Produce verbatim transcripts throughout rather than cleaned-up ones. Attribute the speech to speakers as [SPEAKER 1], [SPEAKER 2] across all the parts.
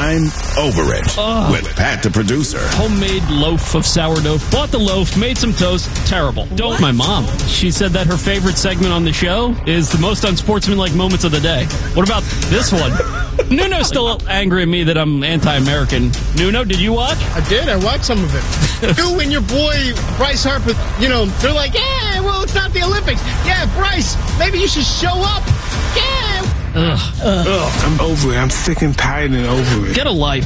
[SPEAKER 1] I'm Over It
[SPEAKER 2] Ugh.
[SPEAKER 1] with Pat the producer.
[SPEAKER 2] Homemade loaf of sourdough. Bought the loaf, made some toast. Terrible. Don't. My mom. She said that her favorite segment on the show is the most unsportsmanlike moments of the day. What about this one? Nuno's still angry at me that I'm anti-American. Nuno, did you watch?
[SPEAKER 3] I did. I watched some of it. You and your boy, Bryce Harper, you know, they're like, yeah, well, it's not the Olympics. Yeah, Bryce, maybe you should show up. Yeah.
[SPEAKER 2] Ugh.
[SPEAKER 4] Ugh. I'm over it. I'm sick and tired and over it.
[SPEAKER 2] Get a life.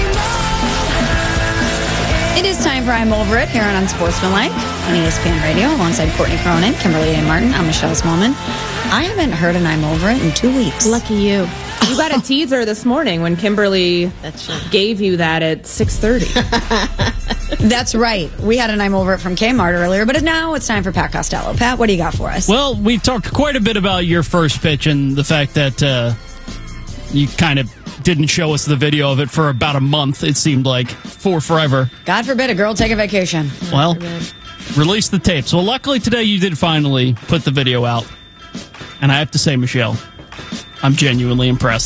[SPEAKER 5] It is time for I'm Over It here on Unsportsmanlike on E S P N Radio alongside Courtney Cronin, Kimberly A. Martin. I'm Michelle Smallman. I haven't heard an I'm Over It in two weeks.
[SPEAKER 6] Lucky you. You got a teaser this morning when Kimberly That's gave you that at six thirty.
[SPEAKER 5] That's right. We had an I'm Over It from Kmart earlier, but now it's time for Pat Costello. Pat, what do you got for us?
[SPEAKER 2] Well, we talked quite a bit about your first pitch and the fact that uh, you kind of didn't show us the video of it for about a month, it seemed like, for forever.
[SPEAKER 5] God forbid a girl take a vacation.
[SPEAKER 2] Well, release the tapes. Well, luckily today you did finally put the video out. And I have to say, Michelle, I'm genuinely impressed.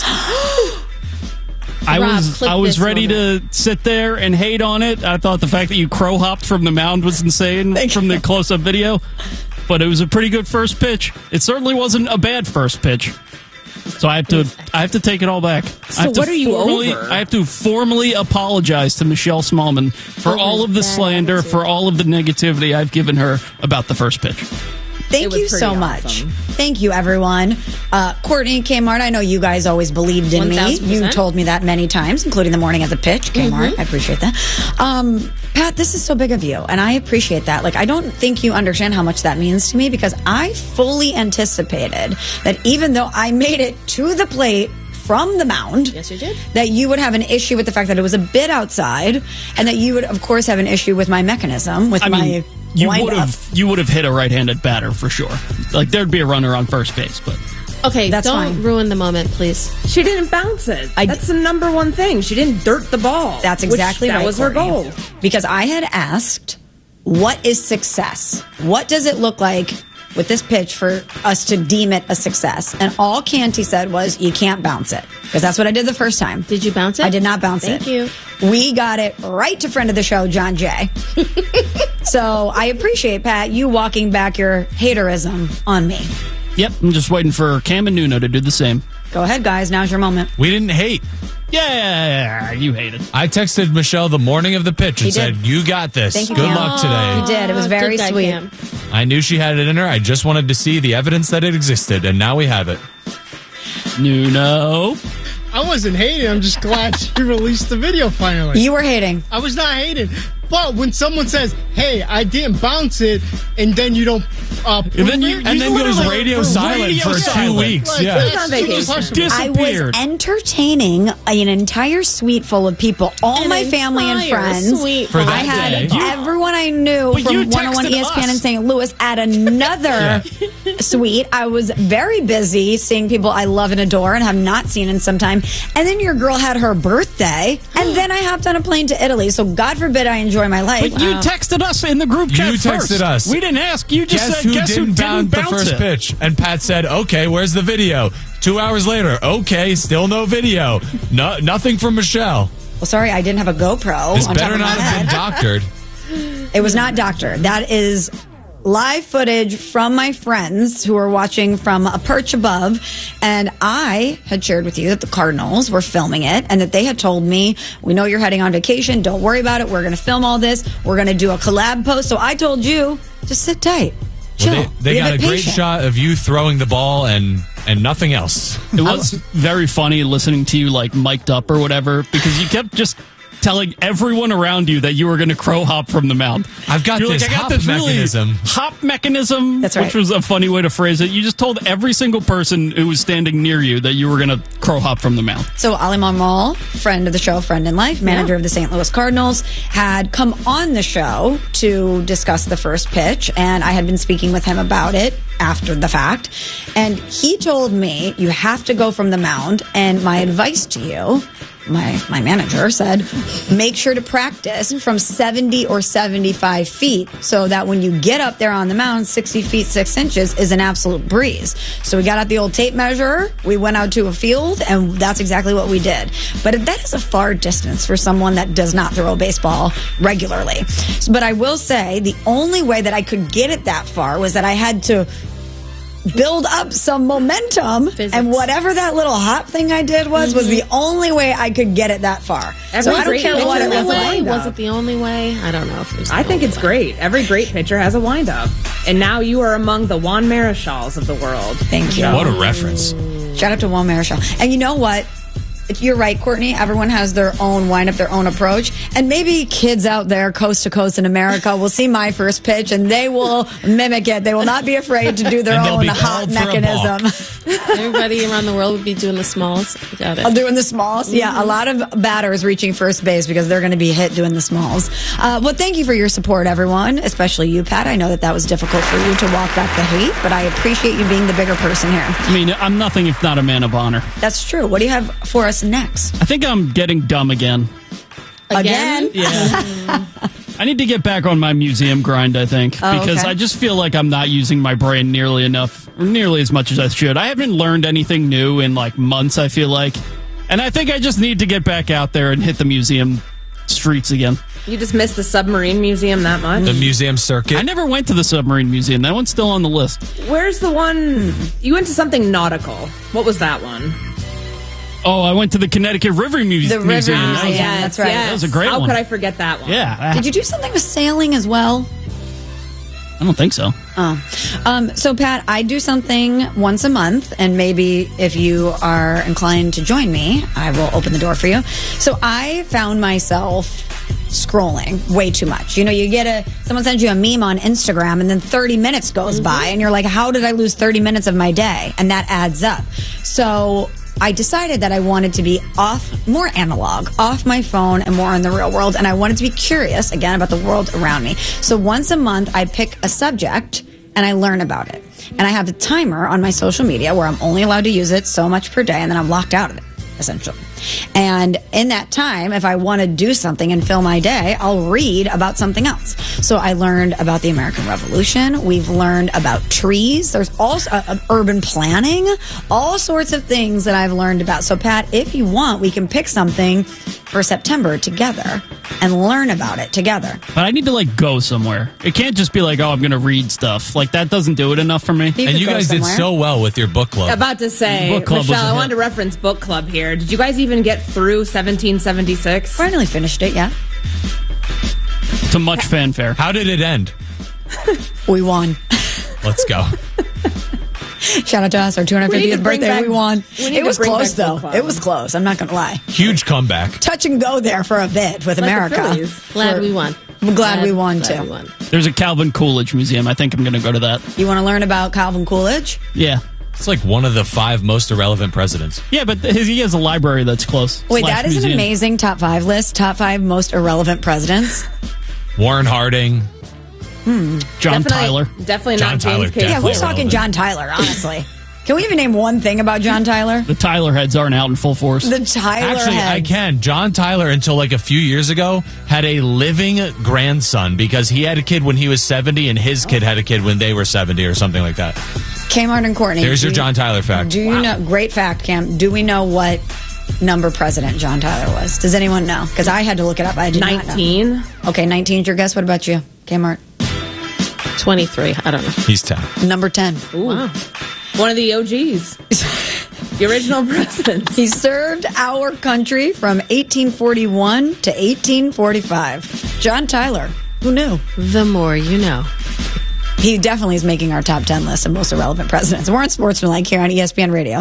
[SPEAKER 2] I
[SPEAKER 6] Rob,
[SPEAKER 2] was
[SPEAKER 6] clip
[SPEAKER 2] I was
[SPEAKER 6] this
[SPEAKER 2] ready
[SPEAKER 6] moment.
[SPEAKER 2] to sit there and hate on it. I thought the fact that you crow hopped from the mound was insane from the close up video, but it was a pretty good first pitch. It certainly wasn't a bad first pitch. So I have to I have to take it all back.
[SPEAKER 6] So
[SPEAKER 2] I have to
[SPEAKER 6] what are you
[SPEAKER 2] formally,
[SPEAKER 6] over?
[SPEAKER 2] I have to formally apologize to Michelle Smallman for
[SPEAKER 6] Over
[SPEAKER 2] all of the
[SPEAKER 6] that
[SPEAKER 2] slander,
[SPEAKER 6] attitude.
[SPEAKER 2] for all of the negativity I've given her about the first pitch.
[SPEAKER 5] Thank
[SPEAKER 6] It was
[SPEAKER 5] you so
[SPEAKER 6] pretty
[SPEAKER 5] much.
[SPEAKER 6] awesome.
[SPEAKER 5] Thank you, everyone. Uh, Courtney, Kmart, I know you guys always believed in me.
[SPEAKER 6] one thousand percent.
[SPEAKER 5] You told me that many times, including the morning of the pitch. Kmart,
[SPEAKER 6] Mm-hmm.
[SPEAKER 5] I appreciate that. Um, Pat, this is so big of you, and I appreciate that. Like, I don't think you understand how much that means to me because I fully anticipated that even though I made it to the plate from the mound,
[SPEAKER 6] Yes, you did.
[SPEAKER 5] that you would have an issue with the fact that it was a bit outside, and that you would, of course, have an issue with my mechanism, with
[SPEAKER 2] I
[SPEAKER 5] my
[SPEAKER 2] mean, you
[SPEAKER 5] wind
[SPEAKER 2] would
[SPEAKER 5] up.
[SPEAKER 2] have you would have hit a right-handed batter for sure. Like there'd be a runner on first base, but
[SPEAKER 6] Okay,
[SPEAKER 5] That's
[SPEAKER 6] don't
[SPEAKER 5] fine.
[SPEAKER 6] ruin the moment, please.
[SPEAKER 7] She didn't bounce it.
[SPEAKER 5] I-
[SPEAKER 7] That's the number one thing. She didn't dirt the ball.
[SPEAKER 5] That's
[SPEAKER 7] which-
[SPEAKER 5] exactly
[SPEAKER 7] that
[SPEAKER 5] right.
[SPEAKER 7] was her
[SPEAKER 5] Courtney.
[SPEAKER 7] goal.
[SPEAKER 5] Because I had asked, what is success? What does it look like with this pitch for us to deem it a success? And all Canty said was, you can't bounce it. Because that's what I did the first time.
[SPEAKER 6] Did you bounce it?
[SPEAKER 5] I did not bounce
[SPEAKER 6] Thank
[SPEAKER 5] it.
[SPEAKER 6] Thank you.
[SPEAKER 5] We got it right to friend of the show, John Jay. So I appreciate, Pat, you walking back your haterism on me.
[SPEAKER 2] yep, I'm just waiting for Cam and Nuno to do the same.
[SPEAKER 5] Go ahead, guys. Now's your moment.
[SPEAKER 8] We didn't hate.
[SPEAKER 2] Yeah, you hate it.
[SPEAKER 8] I texted Michelle the morning of the pitch and
[SPEAKER 5] He
[SPEAKER 8] said,
[SPEAKER 5] did.
[SPEAKER 8] "You got this.
[SPEAKER 5] Thank you,
[SPEAKER 8] Good
[SPEAKER 5] Cam.
[SPEAKER 8] luck today."
[SPEAKER 5] You did. It was
[SPEAKER 6] Oh,
[SPEAKER 5] very
[SPEAKER 6] good guy,
[SPEAKER 5] sweet.
[SPEAKER 6] Cam.
[SPEAKER 8] I knew she had it in her. I just wanted to see the evidence that it existed, and now we have it.
[SPEAKER 2] Nuno.
[SPEAKER 3] I wasn't hating. I'm just glad she released the video finally.
[SPEAKER 5] You were hating.
[SPEAKER 3] I was not hating. But when someone says, hey, I didn't bounce it, and then you don't uh, prove
[SPEAKER 2] then you-
[SPEAKER 3] it,
[SPEAKER 8] And then goes
[SPEAKER 3] literally-
[SPEAKER 8] radio silent
[SPEAKER 2] radio
[SPEAKER 8] for two
[SPEAKER 2] silent.
[SPEAKER 8] weeks.
[SPEAKER 3] Like,
[SPEAKER 8] Yeah.
[SPEAKER 3] that's
[SPEAKER 7] on vacation.
[SPEAKER 3] impossible.
[SPEAKER 5] I was
[SPEAKER 2] Disappeared.
[SPEAKER 5] entertaining an entire suite full of people, all
[SPEAKER 6] An
[SPEAKER 5] my family and
[SPEAKER 6] entire
[SPEAKER 5] friends.
[SPEAKER 6] suite
[SPEAKER 8] For
[SPEAKER 6] full
[SPEAKER 8] that
[SPEAKER 5] I had
[SPEAKER 8] day.
[SPEAKER 5] everyone I knew
[SPEAKER 2] But you
[SPEAKER 5] from one oh one
[SPEAKER 2] texted
[SPEAKER 5] E S P N
[SPEAKER 2] us.
[SPEAKER 5] in Saint Louis at another suite. I was very busy seeing people I love and adore and have not seen in some time. And then your girl had her birthday, and then I hopped on a plane to Italy. So God forbid I enjoy my life.
[SPEAKER 2] But you texted us in the group chat
[SPEAKER 8] You
[SPEAKER 2] first.
[SPEAKER 8] texted us.
[SPEAKER 2] We didn't ask. You just
[SPEAKER 8] Guess
[SPEAKER 2] said,
[SPEAKER 8] who
[SPEAKER 2] guess
[SPEAKER 8] didn't
[SPEAKER 2] who
[SPEAKER 8] bounce
[SPEAKER 2] didn't
[SPEAKER 8] the
[SPEAKER 2] bounce
[SPEAKER 8] first
[SPEAKER 2] it?
[SPEAKER 8] pitch? And Pat said, "Okay, where's the video?" Two hours later, okay, still no video. No, nothing from Michelle.
[SPEAKER 5] Well, sorry, I didn't have a GoPro
[SPEAKER 8] This
[SPEAKER 5] on top
[SPEAKER 8] better
[SPEAKER 5] of my
[SPEAKER 8] not have
[SPEAKER 5] head.
[SPEAKER 8] been doctored.
[SPEAKER 5] It was not doctored. That is live footage from my friends who were watching from a perch above. And I had shared with you that the Cardinals were filming it and that they had told me, we know you're heading on vacation. Don't worry about it. We're going to film all this. We're going to do a collab post. So I told you, just sit tight. Chill.
[SPEAKER 8] Well, they they
[SPEAKER 5] Be
[SPEAKER 8] got a
[SPEAKER 5] bit
[SPEAKER 8] great
[SPEAKER 5] patient.
[SPEAKER 8] shot of you throwing the ball and and nothing else.
[SPEAKER 2] It was very funny listening to you like mic'd up or whatever because you kept just telling everyone around you that you were going to crow hop from the mound.
[SPEAKER 8] I've got
[SPEAKER 2] You're
[SPEAKER 8] this
[SPEAKER 2] like, I got
[SPEAKER 8] hop
[SPEAKER 2] this
[SPEAKER 8] mechanism.
[SPEAKER 2] Really hop mechanism,
[SPEAKER 5] That's right.
[SPEAKER 2] which was a funny way to phrase it. You just told every single person who was standing near you that you were going to crow hop from the mound.
[SPEAKER 5] So Ali Mamal, friend of the show, friend in life, manager of the Saint Louis Cardinals, had come on the show to discuss the first pitch, and I had been speaking with him about it after the fact. And he told me, you have to go from the mound. And my advice to you, my, my manager said, make sure to practice from seventy or seventy-five feet so that when you get up there on the mound, sixty feet, six inches is an absolute breeze. So we got out the old tape measure. We went out to a field, and that's exactly what we did. But that is a far distance for someone that does not throw a baseball regularly. So, but I will say the only way that I could get it that far was that I had to build up some momentum,
[SPEAKER 9] Physics.
[SPEAKER 5] and whatever that little hop thing I did was mm-hmm. was the only way I could get it that far.
[SPEAKER 6] Every
[SPEAKER 5] so I don't
[SPEAKER 6] great
[SPEAKER 5] care
[SPEAKER 6] pitcher
[SPEAKER 5] what it
[SPEAKER 6] has
[SPEAKER 5] was.
[SPEAKER 6] a wind
[SPEAKER 9] Was
[SPEAKER 6] up.
[SPEAKER 9] it the only way? I don't know if it was.
[SPEAKER 6] I think it's great. Every great pitcher has a windup, and now you are among the Juan Marichals of the world.
[SPEAKER 5] Thank you.
[SPEAKER 8] What a reference.
[SPEAKER 5] Shout out to Juan Marichal. And you know what? You're right, Courtney. Everyone has their own wind up, their own approach. And maybe kids out there, coast to coast in America, will see my first pitch and they will mimic it. They will not be afraid to do their
[SPEAKER 8] And they'll
[SPEAKER 5] own
[SPEAKER 8] be
[SPEAKER 5] hot
[SPEAKER 8] called for a
[SPEAKER 5] mechanism.
[SPEAKER 9] Everybody around the world would be doing the smalls. Got it.
[SPEAKER 5] I'm doing the smalls. Yeah, a lot of batters reaching first base because they're going to be hit doing the smalls. Uh, well, thank you for your support, everyone, especially you, Pat. I know that that was difficult for you to walk back the hate, but I appreciate you being the bigger person here.
[SPEAKER 2] I mean, I'm nothing if not a man of honor.
[SPEAKER 5] That's true. What do you have for us next?
[SPEAKER 2] I think I'm getting dumb again.
[SPEAKER 5] Again?
[SPEAKER 2] Yeah. I need to get back on my museum grind, I think,
[SPEAKER 5] Oh,
[SPEAKER 2] because
[SPEAKER 5] okay.
[SPEAKER 2] I just feel like I'm not using my brain nearly enough, or nearly as much as I should. I haven't learned anything new in like months, I feel like. And I think I just need to get back out there and hit the museum streets again.
[SPEAKER 6] You just missed the submarine museum that much?
[SPEAKER 8] The museum circuit.
[SPEAKER 2] I never went to the submarine museum. That one's still on the list.
[SPEAKER 6] Where's the one? You went to something nautical. What was that one?
[SPEAKER 2] Oh, I went to the Connecticut River Mu-
[SPEAKER 5] The River
[SPEAKER 2] Museum.
[SPEAKER 5] Museum.
[SPEAKER 2] That was-
[SPEAKER 5] Yeah, that's right.
[SPEAKER 6] Yes.
[SPEAKER 2] That was a great
[SPEAKER 6] How
[SPEAKER 2] one.
[SPEAKER 6] could I forget that one?
[SPEAKER 2] Yeah.
[SPEAKER 5] Did you do something with sailing as well?
[SPEAKER 2] I don't think so.
[SPEAKER 5] Oh. Um, so, Pat, I do something once a month, and maybe if you are inclined to join me, I will open the door for you. So I found myself scrolling way too much. You know, you get a, someone sends you a meme on Instagram, and then thirty minutes goes by, and you're like, how did I lose thirty minutes of my day? And that adds up. So I decided that I wanted to be off, more analog, off my phone and more in the real world. And I wanted to be curious, again, about the world around me. So once a month, I pick a subject and I learn about it. And I have a timer on my social media where I'm only allowed to use it so much per day, and then I'm locked out of it, essentially. And in that time, if I want to do something and fill my day, I'll read about something else. So I learned about the American Revolution. We've learned about trees. There's also uh, uh, urban planning, all sorts of things that I've learned about. So, Pat, if you want, we can pick something for September together and learn about it together.
[SPEAKER 2] But I need to, like, go somewhere. It can't just be like, oh, I'm going to read stuff. Like, that doesn't do it enough for me.
[SPEAKER 5] You
[SPEAKER 8] And
[SPEAKER 5] could
[SPEAKER 8] you
[SPEAKER 5] go
[SPEAKER 8] guys
[SPEAKER 5] somewhere.
[SPEAKER 8] did so well with your book club.
[SPEAKER 6] About to say,
[SPEAKER 2] Book club was
[SPEAKER 6] Michelle,
[SPEAKER 2] a
[SPEAKER 6] I
[SPEAKER 2] hit.
[SPEAKER 6] wanted to reference book club here. Did you guys even get through seventeen seventy-six?
[SPEAKER 5] Finally finished it, yeah.
[SPEAKER 2] To much fanfare.
[SPEAKER 8] How did it end?
[SPEAKER 5] We won.
[SPEAKER 8] Let's go.
[SPEAKER 5] Shout out to us, our two hundred
[SPEAKER 6] We need
[SPEAKER 5] fiftieth
[SPEAKER 6] to bring
[SPEAKER 5] birthday.
[SPEAKER 6] back-
[SPEAKER 5] we won.
[SPEAKER 6] we need
[SPEAKER 5] It
[SPEAKER 6] to
[SPEAKER 5] was
[SPEAKER 6] bring
[SPEAKER 5] close,
[SPEAKER 6] back book
[SPEAKER 5] though.
[SPEAKER 6] club.
[SPEAKER 5] It was close. I'm not going to lie.
[SPEAKER 8] Huge comeback.
[SPEAKER 5] Touch and go there for a bit with
[SPEAKER 6] Like the
[SPEAKER 5] America.
[SPEAKER 6] Phillies.
[SPEAKER 9] Glad we won.
[SPEAKER 5] I'm glad we won,
[SPEAKER 9] glad
[SPEAKER 5] too.
[SPEAKER 9] we won.
[SPEAKER 2] There's a Calvin Coolidge museum. I think I'm going to go to that.
[SPEAKER 5] You want to learn about Calvin Coolidge?
[SPEAKER 2] Yeah.
[SPEAKER 8] It's like one of the five most irrelevant presidents.
[SPEAKER 2] Yeah, but his, he has a library that's close.
[SPEAKER 5] Wait,
[SPEAKER 2] Slash
[SPEAKER 5] that is
[SPEAKER 2] museum.
[SPEAKER 5] an amazing top five list. Top five most irrelevant presidents.
[SPEAKER 8] Warren Harding.
[SPEAKER 2] John
[SPEAKER 6] Definitely-
[SPEAKER 2] Tyler.
[SPEAKER 6] Definitely
[SPEAKER 8] John
[SPEAKER 6] not
[SPEAKER 8] Tyler,
[SPEAKER 6] James K.
[SPEAKER 5] Yeah,
[SPEAKER 8] definitely.
[SPEAKER 5] who's talking John Tyler, honestly? Can we even name one thing about John Tyler?
[SPEAKER 2] The Tyler heads aren't out in full force.
[SPEAKER 5] The Tyler
[SPEAKER 8] Actually, I
[SPEAKER 5] heads.
[SPEAKER 8] can. John Tyler, until like a few years ago, had a living grandson because he had a kid when he was seventy and his kid had a kid when they were seventy or something like that.
[SPEAKER 5] Kmart and Courtney.
[SPEAKER 8] There's
[SPEAKER 5] do
[SPEAKER 8] your
[SPEAKER 5] you-
[SPEAKER 8] John Tyler fact.
[SPEAKER 5] Do you know? Great fact, Cam. Do we know what number president John Tyler was? Does anyone know? Because I had to look it up. I did not know.
[SPEAKER 6] nineteen.
[SPEAKER 5] Okay, nineteen is your guess. What about you, Kmart?
[SPEAKER 9] twenty-three. I don't know.
[SPEAKER 8] He's ten.
[SPEAKER 5] Number ten.
[SPEAKER 6] Wow. One of the O Gs. The original presidents.
[SPEAKER 5] He served our country from eighteen forty-one to eighteen forty-five. John Tyler. Who knew?
[SPEAKER 9] The more you know.
[SPEAKER 5] He definitely is making our top ten list of most irrelevant presidents. We're on Sportsmanlike here on E S P N Radio.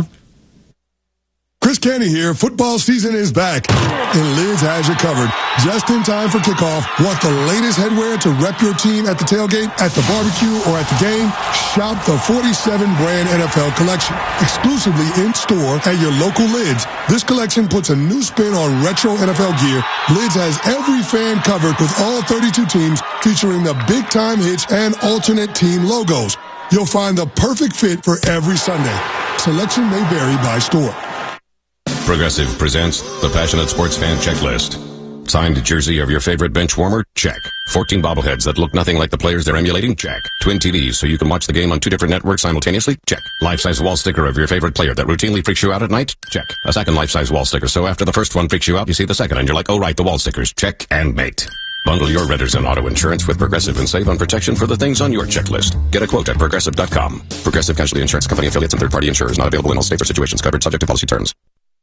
[SPEAKER 10] Chris Canty here. Football season is back, and Lids has you covered. Just in time for kickoff. Want the latest headwear to rep your team at the tailgate, at the barbecue, or at the game? Shop the forty-seven brand N F L collection. Exclusively in-store at your local Lids. This collection puts a new spin on retro N F L gear. Lids has every fan covered with all thirty-two teams featuring the big-time hits and alternate team logos. You'll find the perfect fit for every Sunday. Selection may vary by store.
[SPEAKER 1] Progressive presents the Passionate Sports Fan Checklist. Signed jersey of your favorite bench warmer? Check. fourteen bobbleheads that look nothing like the players they're emulating? Check. Twin T Vs so you can watch the game on two different networks simultaneously? Check. Life-size wall sticker of your favorite player that routinely freaks you out at night? Check. A second life-size wall sticker so after the first one freaks you out, you see the second and you're like, oh right, the wall stickers. Check and mate. Bundle your renters and auto insurance with Progressive and save on protection for the things on your checklist. Get a quote at Progressive dot com. Progressive Casualty Insurance Company affiliates and third-party insurers not available in all states or situations. Covered subject to policy terms.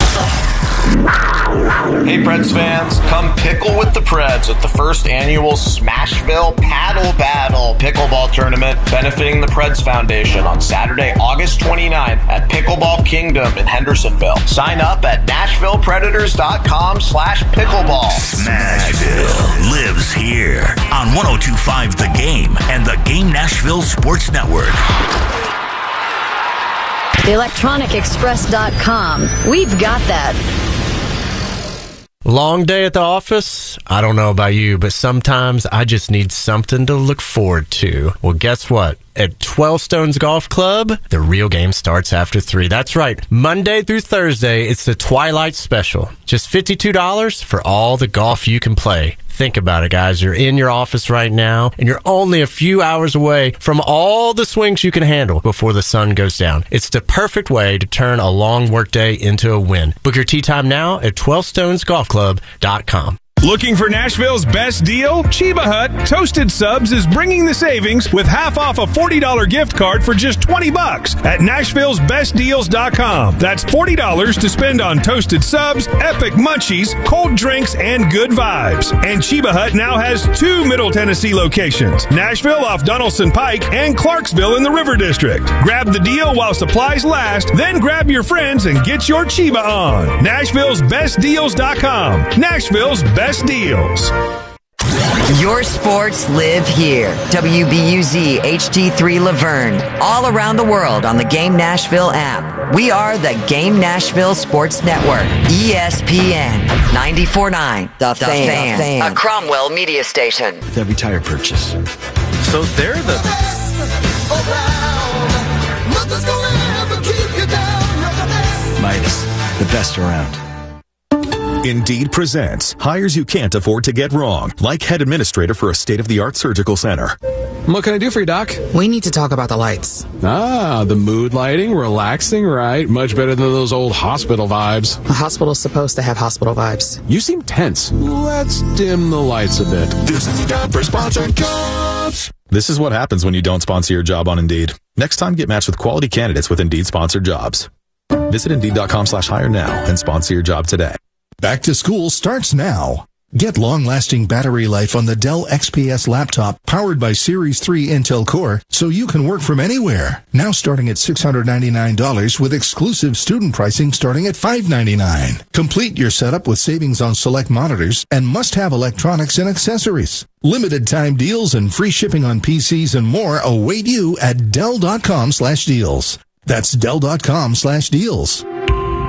[SPEAKER 11] Hey Preds fans, come pickle with the Preds at the first annual Smashville Paddle Battle Pickleball Tournament benefiting the Preds Foundation on Saturday, August twenty-ninth at Pickleball Kingdom in Hendersonville. Sign up at Nashville Predators dot com slash pickleball.
[SPEAKER 12] Smashville lives here on one oh two point five The Game and the Game Nashville Sports Network.
[SPEAKER 13] the electronic express dot com. We've got that.
[SPEAKER 14] Long day at the office? I don't know about you, but sometimes I just need something to look forward to. Well, guess what? At twelve Stones Golf Club, the real game starts after three. That's right. Monday through Thursday, it's the Twilight Special. Just fifty-two dollars for all the golf you can play. Think about it, guys. You're in your office right now, and you're only a few hours away from all the swings you can handle before the sun goes down. It's the perfect way to turn a long workday into a win. Book your tee time now at twelve stones golf club dot com.
[SPEAKER 15] Looking for Nashville's best deal? Chiba Hut Toasted Subs is bringing the savings with half off a forty dollars gift card for just twenty bucks at Nashville's Best Deals dot com. That's forty dollars to spend on toasted subs, epic munchies, cold drinks, and good vibes. And Chiba Hut now has two Middle Tennessee locations, Nashville off Donaldson Pike and Clarksville in the River District. Grab the deal while supplies last, then grab your friends and get your Chiba on. Nashville's Best Deals dot com. Nashville's Best Deals.
[SPEAKER 16] Your sports live here. W B U Z H D three Laverne. All around the world on the Game Nashville app. We are the Game Nashville Sports Network. E S P N ninety-four point nine. The, the fan. fan. fan. A Cromwell media station.
[SPEAKER 17] With every tire purchase. So they're the... Midas. The best around.
[SPEAKER 18] Indeed presents hires you can't afford to get wrong, like head administrator for a state-of-the-art surgical center.
[SPEAKER 19] What can I do for you, Doc? We need to talk about the lights. Ah, the mood lighting, relaxing, right? Much better than those old hospital vibes. A hospital's supposed to have hospital vibes. You seem tense. Let's dim the lights a bit.
[SPEAKER 18] This is the time for sponsored jobs. This is what happens when you don't sponsor your job on Indeed. Next time, get matched with quality candidates with Indeed sponsored jobs. Visit Indeed.com slash hire now and sponsor your job today.
[SPEAKER 20] Back to school starts now. Get long-lasting battery life on the Dell X P S laptop powered by Series three Intel Core so you can work from anywhere. Now starting at six hundred ninety-nine dollars with exclusive student pricing starting at five hundred ninety-nine dollars. Complete your setup with savings on select monitors and must-have electronics and accessories. Limited time deals and free shipping on P Cs and more await you at Dell.com slash deals. That's Dell.com slash deals.